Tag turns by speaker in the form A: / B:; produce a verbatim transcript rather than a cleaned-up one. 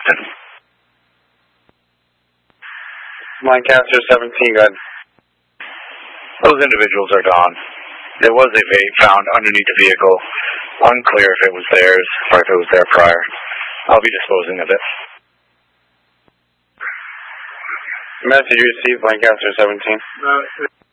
A: Houston.
B: Lancaster seventeen, go ahead.
A: Those individuals are gone. There was a vape found underneath the vehicle. Unclear if it was theirs or if it was there prior. I'll be disposing of it.
B: Message received, Lancaster seventeen.
C: No.